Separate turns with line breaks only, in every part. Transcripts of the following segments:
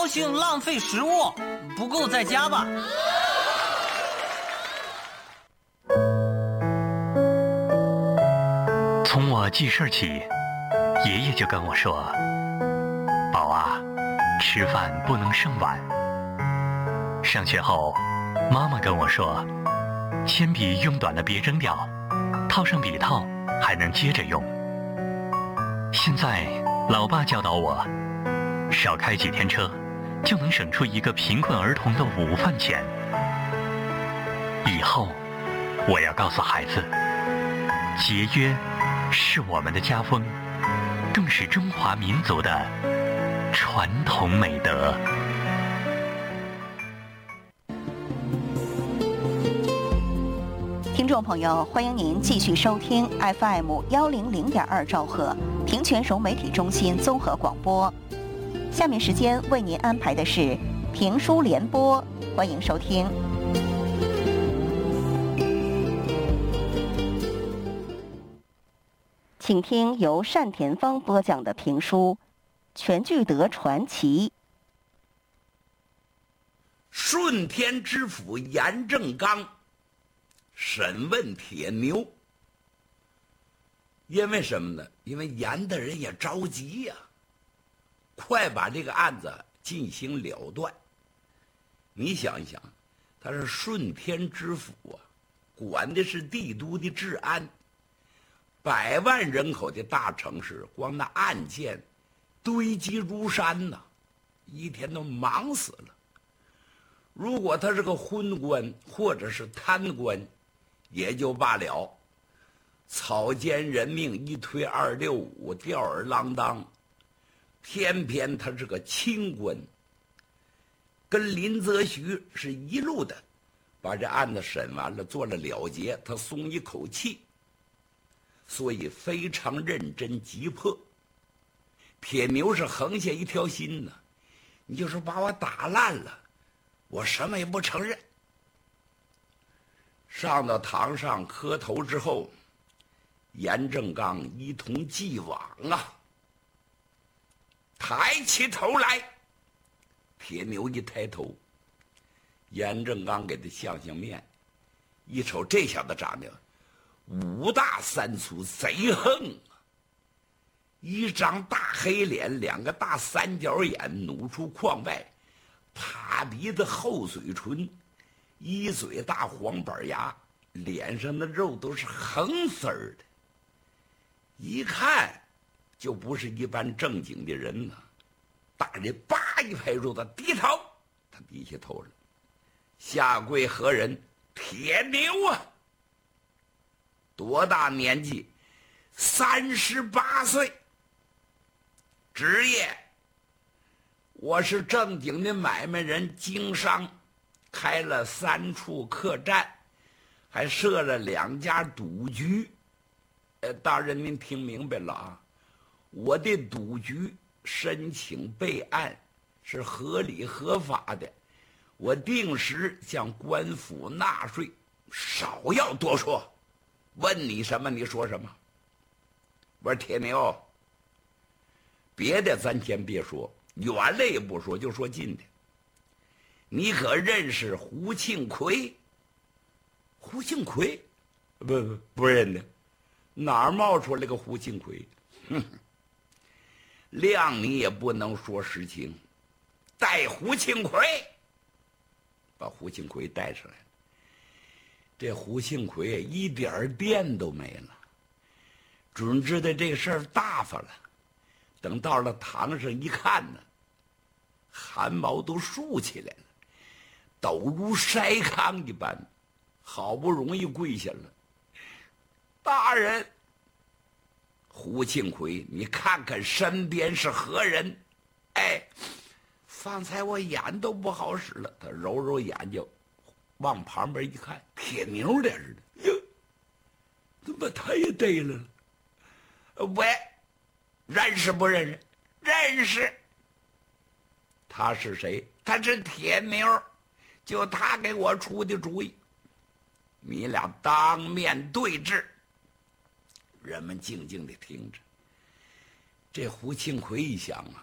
高兴浪费食物，不够再加吧。
从我记事起，爷爷就跟我说：“宝啊，吃饭不能剩碗。”上学后，妈妈跟我说：“铅笔用短了别扔掉，套上笔套还能接着用。”现在，老爸教导我，少开几天车，就能省出一个贫困儿童的午饭钱。以后，我要告诉孩子，节约是我们的家风，更是中华民族的传统美德。
听众朋友，欢迎您继续收听 FM100.2兆赫平泉融媒体中心综合广播。下面时间为您安排的是评书联播，欢迎收听。请听由单田芳播讲的评书《全聚德传奇》。
顺天知府严正刚审问铁牛，因为什么呢？因为严的人也着急呀，快把这个案子进行了断。你想一想，他是顺天知府啊，管的是帝都的治安，100万人口的大城市，光那案件堆积如山呐，一天都忙死了。如果他是个昏官或者是贪官也就罢了，草菅人命，一推265，吊儿郎当。偏偏他是个清官，跟林则徐是一路的把这案子审完了，做了了结，他松一口气，所以非常认真急迫。铁牛是横下一条心呢，你就是把我打烂了，我什么也不承认。上到堂上磕头之后，严正刚一同既往啊，抬起头来。铁牛一抬头，严正刚给他相面，一瞅这小子长得5大3粗，贼横啊！一张大黑脸，2个大三角眼努出眶外，塌鼻子厚嘴唇，一嘴大黄板牙，脸上的肉都是横丝儿的，一看就不是一般正经的人呢。大人叭一拍桌子，低头。他低下头了，下跪何人？铁牛啊！多大年纪？38岁。职业，我是正经的买卖人，经商，开了3处客栈，还设了2家赌局。大人您听明白了啊？我的赌局申请备案是合理合法的，我定时向官府纳税，少要多说。问你什么你说什么。我说铁牛，别的咱先别说，远了也不说，就说近的。你可认识胡庆奎？胡庆奎？不认得。哪儿冒出来个胡庆奎？哼！谅你也不能说实情，带胡庆奎。把胡庆奎带上来。这胡庆奎一点电都没了，准知道这事儿大发了。等到了堂上一看呢，汗毛都竖起来了，抖如筛糠一般，好不容易跪下了。大人，胡庆奎，你看看身边是何人？哎，方才我眼都不好使了。他揉揉眼睛，往旁边一看，铁牛在似的。哟，怎么他也逮了？喂，认识不认识？认识。他是谁？他是铁牛，就他给我出的主意。你俩当面对质。人们静静地听着。这胡庆奎一想啊，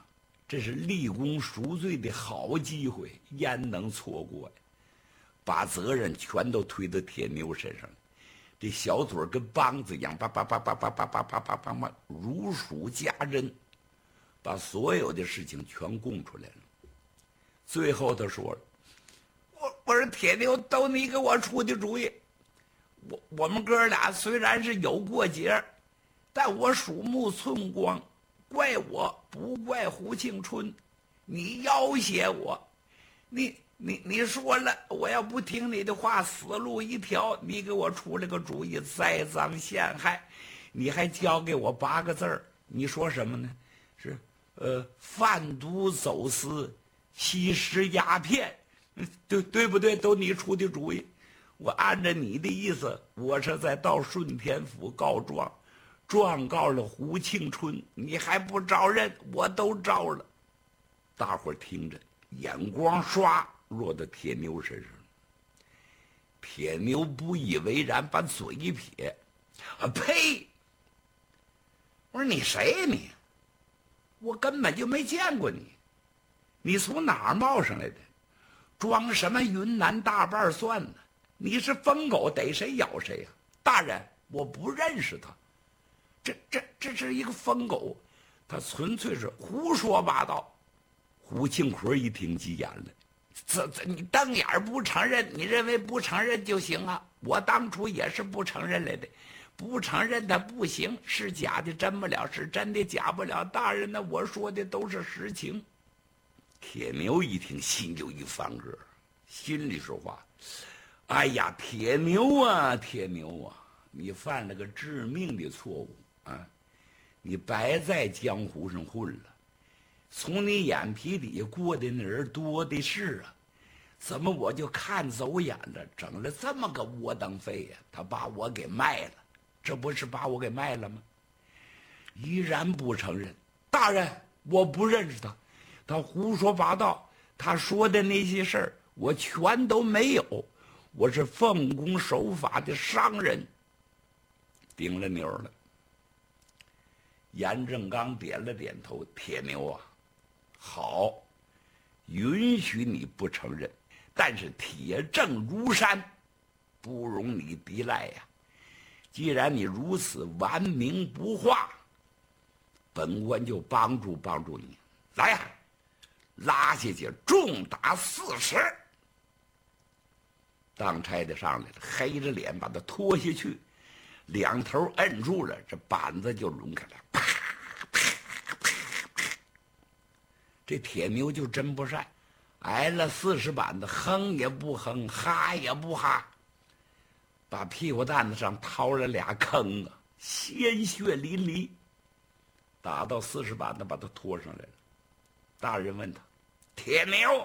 这是立功赎罪的好机会，焉能错过呀？把责任全都推到铁牛身上，这小嘴跟梆子一样，叭叭叭叭叭叭叭叭叭叭叭，如数家珍，把所有的事情全供出来了。最后他说了：“我说铁牛，都你给我出的主意。我们哥俩虽然是有过节，但我鼠目寸光，怪我不怪胡庆春，你要挟我，你说了，我要不听你的话，死路一条。你给我出了个主意，栽赃陷害，你还教给我8个字儿，你说什么呢？是贩毒走私、吸食鸦片，对不对？都你出的主意。我按照你的意思，我是在到顺天府告状，状告了胡庆春，你还不招认？我都招了。大伙儿听着，眼光唰落到铁牛身上。铁牛不以为然，把嘴一撇：“啊呸！我说你谁呀你？我根本就没见过你，你从哪儿冒上来的？装什么云南大瓣蒜呢？你是疯狗，逮谁咬谁呀！大人，我不认识他，这是一个疯狗，他纯粹是胡说八道。”胡庆奎一听急眼了：“这你瞪眼不承认，你认为不承认就行啊？我当初也是不承认来的，不承认他不行，是假的真不了，是真的假不了。大人呢，我说的都是实情。”铁牛一听心就一翻个，心里说话：“哎呀，铁牛啊，铁牛啊，你犯了个致命的错误啊！你白在江湖上混了。从你眼皮底下过的那人多的是啊，怎么我就看走眼了，整了这么个窝囊废呀？他把我给卖了，这不是把我给卖了吗？依然不承认。大人，我不认识他，他胡说八道，他说的那些事儿我全都没有，我是奉公守法的商人。”顶了牛了。严正刚点了点头：“铁牛啊，好，允许你不承认，但是铁证如山，不容你抵赖呀。既然你如此顽冥不化，本官就帮助你。来呀，拉下去，重打40。”当差的上来了，黑着脸把他拖下去，两头摁住了，这板子就抡开了，啪啪啪啪。这铁牛就真不善，挨了40板子，哼也不哼，哈也不哈，把屁股蛋子上掏了2坑啊，鲜血淋漓。打到40板子，把他拖上来了。大人问他：“铁牛，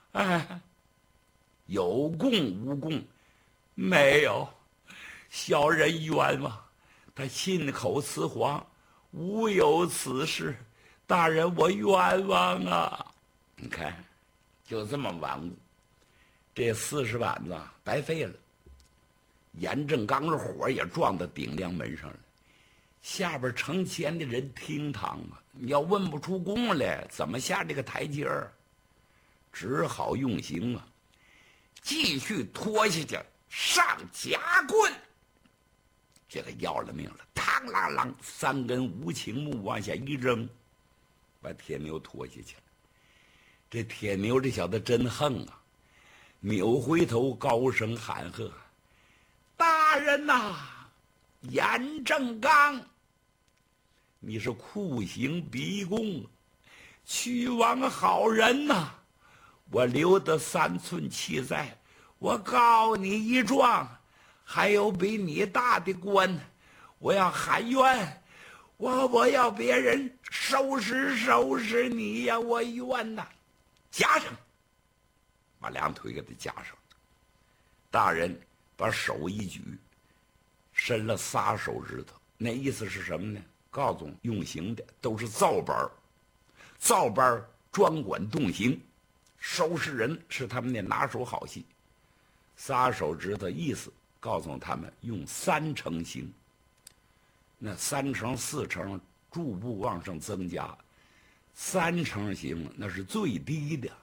有供无供？”“没有，小人冤枉，他信口雌黄，无有此事。大人，我冤枉啊！”你看，就这么顽固，这40板子白费了。严正刚的火也撞到顶梁门上了，下边成千的人听堂啊！你要问不出功来，怎么下这个台阶儿？只好用刑啊，继续拖下去，上夹棍。这个要了命了，嘡啷啷，3根无情木往下一扔，把铁牛拖下去了。这铁牛这小子真横啊，扭回头高声喊喝：“大人呐，严正刚，你是酷刑逼供，屈枉好人呐！我留得3寸气在，我告你一状，还有比你大的官，我要喊冤，我要别人收拾你呀！我冤呐！夹上，把2腿给他夹上。”大人把手一举，伸了3手指头，那意思是什么呢？告诉用刑的都是造班儿，造班儿专管动刑，收拾人是他们的拿手好戏。3手指头意思告诉他们用3成刑，那3成4成逐步往上增加， 3成型那是最低的。